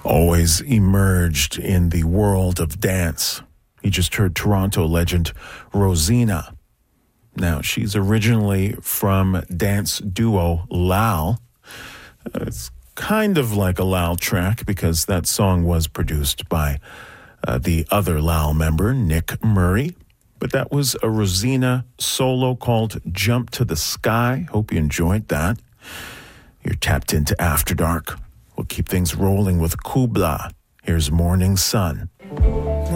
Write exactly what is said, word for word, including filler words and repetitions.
always emerged in the world of dance. You just heard Toronto legend Rosina. Now, she's originally from dance duo Lal. It's kind of like a Lal track because that song was produced by uh, the other Lal member, Nick Murray. But that was a Rosina solo called Jump to the Sky. Hope you enjoyed that. You're tapped into After Dark. We'll keep things rolling with Kubla. Here's Morning Sun.